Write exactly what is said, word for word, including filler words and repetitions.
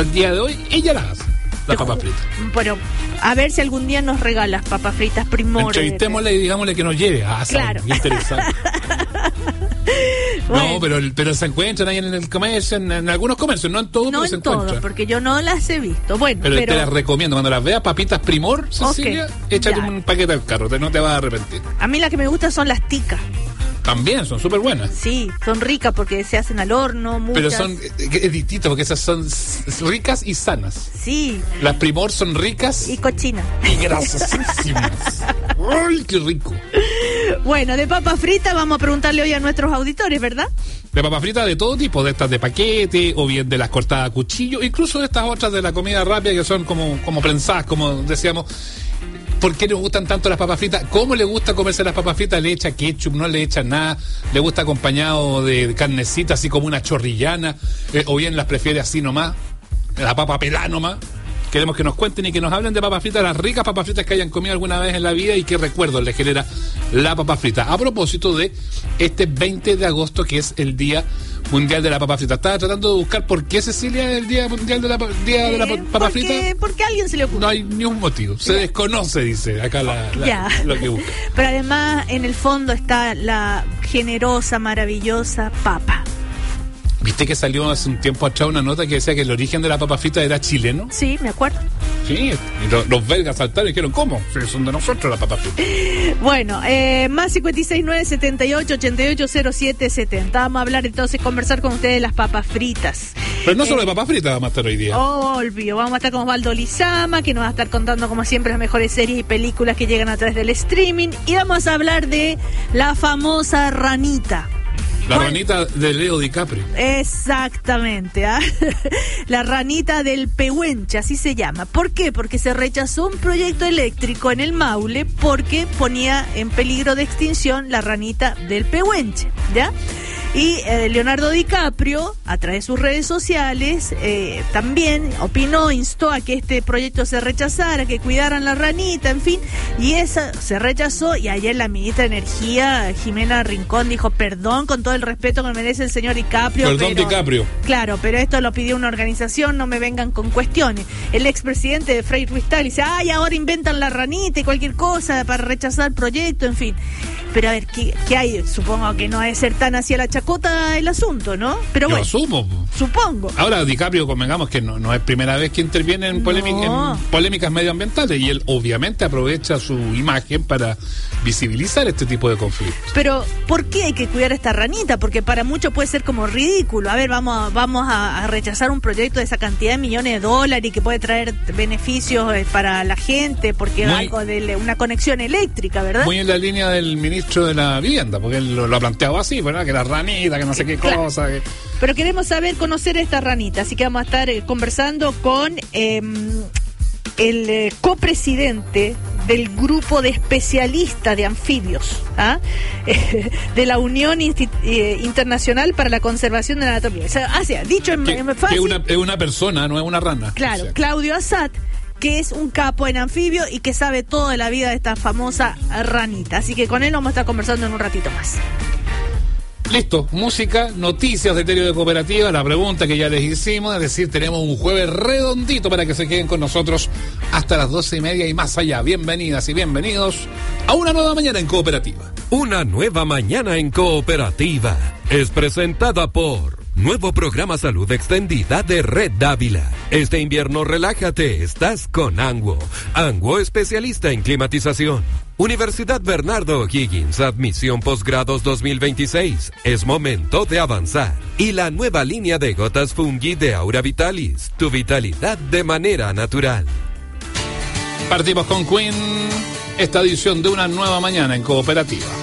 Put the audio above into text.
hasta el día de hoy, ella las hace, las papas fritas. Pero a ver si algún día nos regalas papas fritas Primor. Entrevistémosle y digámosle que nos lleve a asar. Claro. Qué interesante. Bueno. No, pero, pero se encuentran ahí en el comercio, en, en algunos comercios, no en todos, no pero en se encuentran. todos, porque yo no las he visto. Bueno, pero, pero te las recomiendo, cuando las veas, papitas Primor, Cecilia, okay, échate ya. un paquete al carro, te, no te vas a arrepentir. A mí las que me gustan son las ticas. También son súper buenas. Sí, son ricas porque se hacen al horno, muchas. Pero son, es distinto porque esas son ricas y sanas. Sí. Las Primor son ricas y cochinas. Y grasosísimas. ¡Ay, qué rico! Bueno, de papas fritas vamos a preguntarle hoy a nuestros auditores, ¿verdad? De papas fritas de todo tipo, de estas de paquete, o bien de las cortadas a cuchillo, incluso de estas otras de la comida rápida que son como, como prensadas, como decíamos. ¿Por qué les gustan tanto las papas fritas? ¿Cómo le gusta comerse las papas fritas? ¿Le echa ketchup? ¿No le echa nada? ¿Le gusta acompañado de carnecita, así como una chorrillana? Eh, ¿O bien las prefiere así nomás? La papa pelá nomás. Queremos que nos cuenten y que nos hablen de papas fritas, las ricas papas fritas que hayan comido alguna vez en la vida y qué recuerdos les genera la papa frita. A propósito de este veinte de agosto, que es el Día Mundial de la Papa Frita. Estaba tratando de buscar por qué, Cecilia, es el Día Mundial de la, día eh, de la Papa porque, Frita. Porque a alguien se le ocurre. No hay ni un motivo. Se ya. desconoce, dice acá la, la, ya. lo que busca. Pero además, en el fondo está la generosa, maravillosa papa. ¿Viste que salió hace un tiempo atrás una nota que decía que el origen de la papa frita era chileno? Sí, me acuerdo. Sí, y los, los belgas saltaron y dijeron, ¿cómo? Sí, son de nosotros las papas fritas. Bueno, eh, más cinco seis nueve, setenta y ocho, ochenta y ocho, cero siete, setenta. Vamos a hablar entonces, conversar con ustedes de las papas fritas. Pero no solo eh, de papas fritas vamos a estar hoy día. Oh, olvido. Vamos a estar con Osvaldo Lizama, que nos va a estar contando como siempre las mejores series y películas que llegan a través del streaming. Y vamos a hablar de la famosa ranita. La bueno, ranita de Leo DiCaprio. Exactamente, ¿eh? La ranita del Pehuenche, así se llama. ¿Por qué? Porque se rechazó un proyecto eléctrico en el Maule porque ponía en peligro de extinción la ranita del Pehuenche, ¿ya? Y eh, Leonardo DiCaprio, a través de sus redes sociales, eh, también opinó, instó a que este proyecto se rechazara, que cuidaran la ranita, en fin, y esa se rechazó. Y ayer la ministra de Energía, Jimena Rincón, dijo, perdón, con todo el respeto que me merece el señor DiCaprio. Perdón, pero, DiCaprio. Claro, pero esto lo pidió una organización, no me vengan con cuestiones. El expresidente de Frei Ruiz Tagle dice, ay, ahora inventan la ranita y cualquier cosa para rechazar el proyecto, en fin. Pero a ver, ¿qué, qué hay? Supongo que no debe ser tan hacia la chacota el asunto, ¿no? Pero Yo bueno, asumo. Supongo. Ahora, DiCaprio, convengamos que no, no es primera vez que interviene en, polémic, no. en polémicas medioambientales y él obviamente aprovecha su imagen para visibilizar este tipo de conflictos. Pero, ¿por qué hay que cuidar a esta ranita? Porque para muchos puede ser como ridículo. A ver, vamos a, vamos a, a rechazar un proyecto de esa cantidad de millones de dólares y que puede traer beneficios eh, para la gente, porque es algo de una conexión eléctrica, ¿verdad? Muy en la línea del ministro de la Vivienda, porque él lo, lo ha planteado así, ¿verdad? Que la ranita, que no sé qué claro. cosa. Que... Pero queremos saber, conocer a esta ranita, así que vamos a estar eh, conversando con eh, el eh, copresidente del grupo de especialistas de anfibios, ¿ah? eh, de la Unión Insti- eh, Internacional para la Conservación de la Anatomía. O sea, ah, sí, dicho en, que, en fácil. Que una, es una persona, no es una rana. Claro, o sea. Claudio Assad, que es un capo en anfibio y que sabe todo de la vida de esta famosa ranita. Así que con él vamos a estar conversando en un ratito más. Listo, música, noticias de Terio de Cooperativa, la pregunta que ya les hicimos, es decir, tenemos un jueves redondito para que se queden con nosotros hasta las doce y media y más allá. Bienvenidas y bienvenidos a una nueva mañana en Cooperativa. Una nueva mañana en Cooperativa es presentada por Nuevo Programa Salud Extendida de Red Dávila. Este invierno relájate, estás con Anguo. Anguo, especialista en climatización. Universidad Bernardo O'Higgins, admisión posgrados dos mil veintiséis. Es momento de avanzar. Y la nueva línea de gotas Fungi de Aura Vitalis, tu vitalidad de manera natural. Partimos con Queen, esta edición de una nueva mañana en Cooperativa.